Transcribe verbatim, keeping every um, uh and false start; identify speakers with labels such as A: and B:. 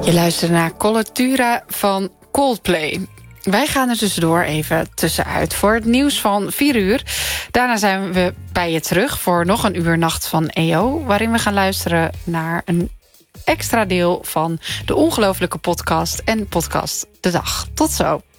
A: Je luistert naar Collectura van Coldplay. Wij gaan er tussendoor even tussenuit voor het nieuws van vier uur. Daarna zijn we bij je terug voor nog een uur Nacht van E O... waarin we gaan luisteren naar een extra deel van de ongelofelijke podcast en podcast De Dag. Tot zo.